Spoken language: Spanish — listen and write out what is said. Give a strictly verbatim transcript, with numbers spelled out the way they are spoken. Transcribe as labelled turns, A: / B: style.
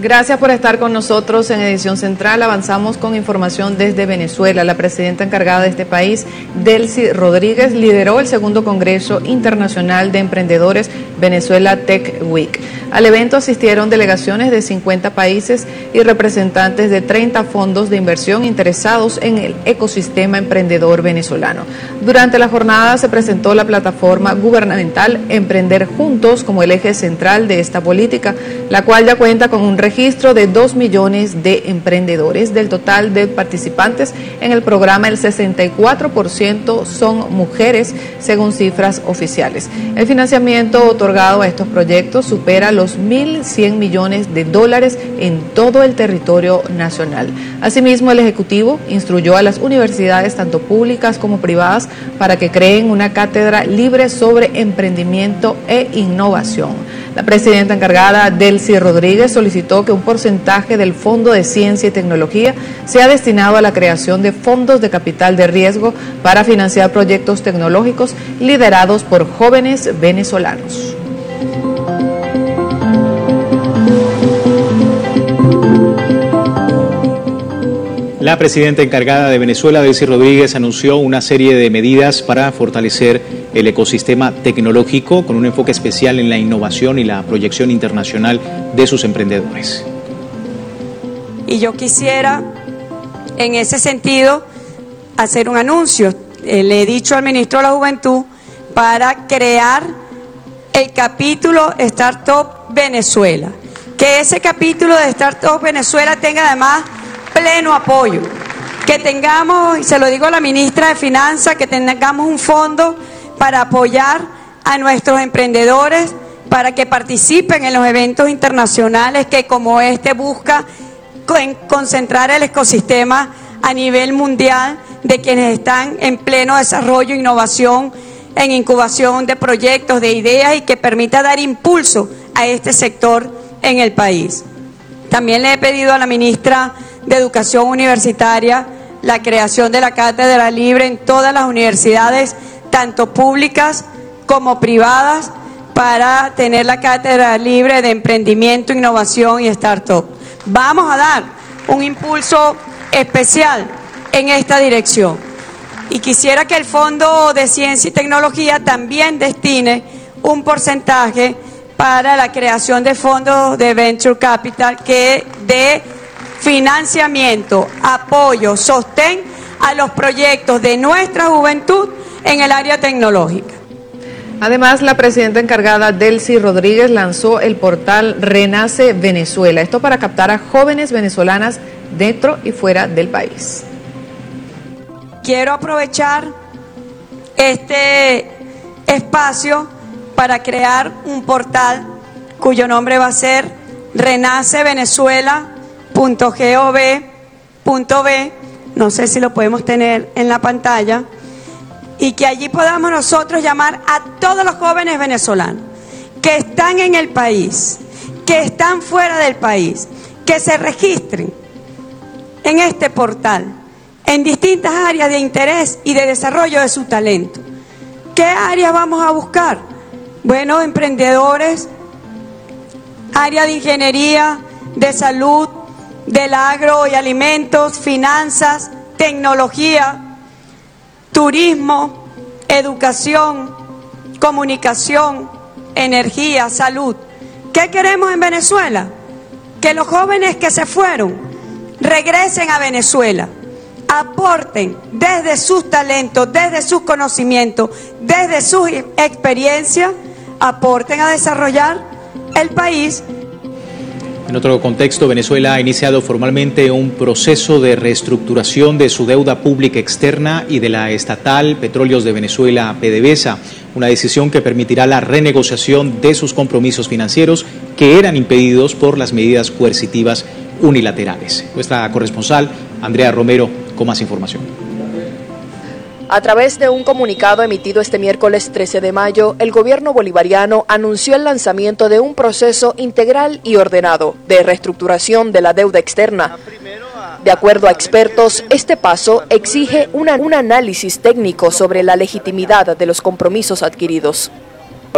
A: Gracias por estar con nosotros en Edición Central. Avanzamos con información desde Venezuela. La presidenta encargada de este país, Delcy Rodríguez, lideró el segundo Congreso Internacional de Emprendedores Venezuela Tech Week. Al evento asistieron delegaciones de cincuenta países y representantes de treinta fondos de inversión interesados en el ecosistema emprendedor venezolano. Durante la jornada se presentó la plataforma gubernamental Emprender Juntos como el eje central de esta política, la cual ya cuenta con un registro de dos millones de emprendedores. Del total de participantes en el programa, el sesenta y cuatro por ciento son mujeres, según cifras oficiales. El financiamiento otorgado a estos proyectos supera los mil cien millones de dólares en todo el territorio nacional. Asimismo, el Ejecutivo instruyó a las universidades, tanto públicas como privadas, para que creen una cátedra libre sobre emprendimiento e innovación. La presidenta encargada, Delcy Rodríguez, solicitó que un porcentaje del Fondo de Ciencia y Tecnología sea destinado a la creación de fondos de capital de riesgo para financiar proyectos tecnológicos liderados por jóvenes venezolanos.
B: La presidenta encargada de Venezuela, Delcy Rodríguez, anunció una serie de medidas para fortalecer el ecosistema tecnológico con un enfoque especial en la innovación y la proyección internacional de sus emprendedores.
C: Y yo quisiera, en ese sentido, hacer un anuncio. Eh, le he dicho al ministro de la Juventud para crear el capítulo Startup Venezuela. Que ese capítulo de Startup Venezuela tenga además pleno apoyo, que tengamos, y se lo digo a la ministra de Finanzas, que tengamos un fondo para apoyar a nuestros emprendedores, para que participen en los eventos internacionales que como este busca concentrar el ecosistema a nivel mundial de quienes están en pleno desarrollo, innovación, en incubación de proyectos, de ideas y que permita dar impulso a este sector en el país. También le he pedido a la ministra de Educación Universitaria la creación de la cátedra libre en todas las universidades, tanto públicas como privadas, para tener la cátedra libre de emprendimiento, innovación y startup. Vamos a dar un impulso especial en esta dirección. Y quisiera que el Fondo de Ciencia y Tecnología también destine un porcentaje para la creación de fondos de Venture Capital que dé financiamiento, apoyo, sostén a los proyectos de nuestra juventud en el área tecnológica.
A: Además, la presidenta encargada, Delcy Rodríguez, lanzó el portal Renace Venezuela, esto para captar a jóvenes venezolanas dentro y fuera del país.
C: Quiero aprovechar este espacio para crear un portal cuyo nombre va a ser renace venezuela punto gov punto be, no sé si lo podemos tener en la pantalla, y que allí podamos nosotros llamar a todos los jóvenes venezolanos que están en el país, que están fuera del país, que se registren en este portal, en distintas áreas de interés y de desarrollo de su talento. ¿Qué áreas vamos a buscar? Bueno, emprendedores, área de ingeniería, de salud, del agro y alimentos, finanzas, tecnología, turismo, educación, comunicación, energía, salud. ¿Qué queremos en Venezuela? Que los jóvenes que se fueron regresen a Venezuela, aporten desde sus talentos, desde sus conocimientos, desde sus experiencias, aporten a desarrollar el país.
B: En otro contexto, Venezuela ha iniciado formalmente un proceso de reestructuración de su deuda pública externa y de la estatal Petróleos de Venezuela, PDVSA, una decisión que permitirá la renegociación de sus compromisos financieros que eran impedidos por las medidas coercitivas unilaterales. Nuestra corresponsal, Andrea Romero, con más información.
D: A través de un comunicado emitido este miércoles trece de mayo, el gobierno bolivariano anunció el lanzamiento de un proceso integral y ordenado de reestructuración de la deuda externa. De acuerdo a expertos, este paso exige una, un análisis técnico sobre la legitimidad de los compromisos adquiridos.